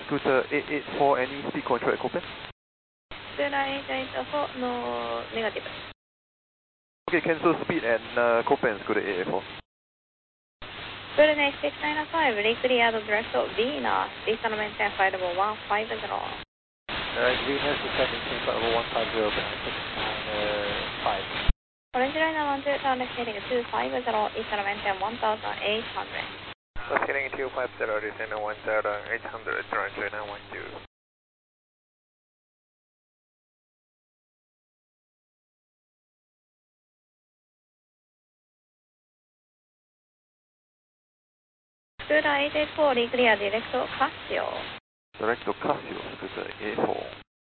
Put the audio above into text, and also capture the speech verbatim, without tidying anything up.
Scooter eight eight four, any speed control at Copen? Scooter eight eight four, no negative. Okay, cancel speed and uh, Copen, Scooter eight eight four. Scooter eight six nine five, recleared direct Venus, descend maintain flight level one five zero. Alright, Venus, descend maintain flight level one five zero, six nine five. Orange Liner one two, turn left heading two five zero, descend maintain one thousand eight hundred. Left heading two five zero, descend one thousand eight hundred, Orange Liner one two. Scooter eight eight four, reclear direct Casio. Direct Casio, Scooter eight eight four.